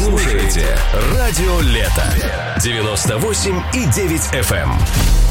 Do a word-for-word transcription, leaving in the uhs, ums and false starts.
слушаете Радио Лето девяносто восемь и девять эф эм.